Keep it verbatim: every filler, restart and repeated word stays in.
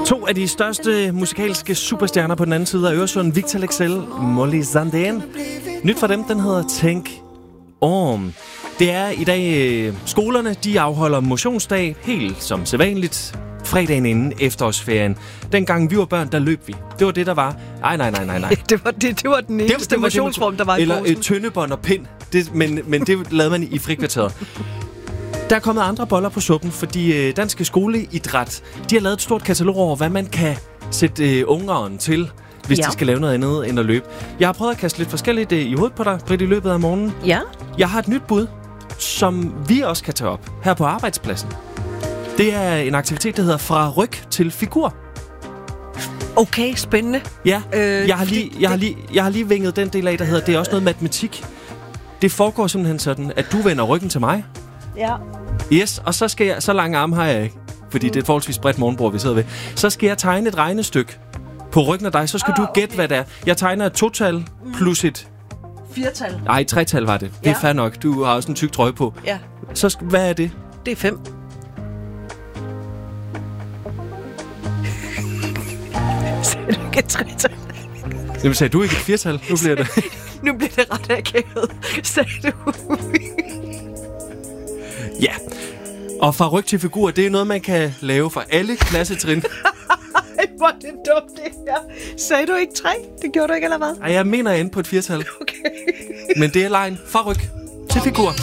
To af de største musikalske superstjerner på den anden side af Øresund, Victor Leksell, Molly Sandén. Nyt fra dem, den hedder Tænk om. Det er i dag skolerne, de afholder motionsdag, helt som sædvanligt, fredagen inden efterårsferien. Dengang vi var børn, der løb vi. Det var det, der var. Ej, nej, nej, nej, nej. det, var, det, det var den eneste motionsform, der var i Eller posen. Eller tøndebånd og pind. Det, men, men det lavede man i frikvarteret. Der er kommet andre boller på suppen, fordi øh, Danske Skoleidræt, de har lavet et stort katalog over, hvad man kan sætte øh, ungeren til, hvis ja. de skal lave noget andet end at løbe. Jeg har prøvet at kaste lidt forskelligt øh, i hovedet på dig, Britt, i løbet af morgenen. Ja. Jeg har et nyt bud, som vi også kan tage op her på arbejdspladsen. Det er en aktivitet, der hedder Fra ryg til figur. Okay, spændende. Ja, øh, jeg, har lige, jeg, har lige, jeg har lige vinget den del af, der hedder, det er også noget matematik. Det foregår simpelthen sådan, at du vender ryggen til mig. Ja. Yes, og så skal jeg, så lange arme har jeg ikke, fordi mm. det er et forholdsvis bredt morgenbord, vi sidder ved. Så skal jeg tegne et regnestykke på ryggen af dig, så skal ah, du gætte, okay. hvad det er. Jeg tegner et total plus et... Firtal. Nej, tretal var det. Det er ja. fair nok. Du har også en tyk trøje på. Ja. Så sk- hvad er det? Det er fem. Sagde du ikke et tretal? Jamen sagde du ikke et firtal? Nu bliver det... nu bliver det ret akavet, sagde du. Ja, og fra ryg til figur, det er noget, man kan lave for alle klassetrin. Ej, hvor er det dumt, det her. Sagde du ikke tre? Det gjorde du ikke, eller hvad? Ej, jeg mener, jeg er inde på et firtal. Okay. Men det er lejen fra ryg til figur.